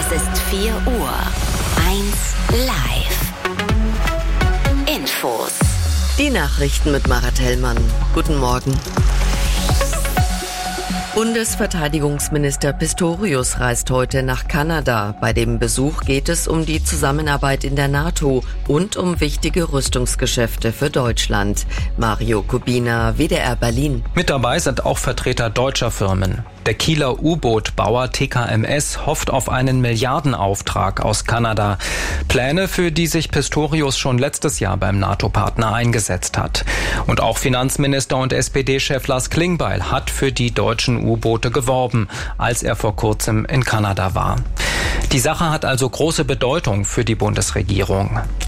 Es ist 4 Uhr. 1 live. Infos. Die Nachrichten mit Marat Hellmann. Guten Morgen. Bundesverteidigungsminister Pistorius reist heute nach Kanada. Bei dem Besuch geht es um die Zusammenarbeit in der NATO und um wichtige Rüstungsgeschäfte für Deutschland. Mario Kubina, WDR Berlin. Mit dabei sind auch Vertreter deutscher Firmen. Der Kieler U-Boot-Bauer TKMS hofft auf einen Milliardenauftrag aus Kanada. Pläne, für die sich Pistorius schon letztes Jahr beim NATO-Partner eingesetzt hat. Und auch Finanzminister und SPD-Chef Lars Klingbeil hat für die deutschen U-Boote geworben, als er vor kurzem in Kanada war. Die Sache hat also große Bedeutung für die Bundesregierung.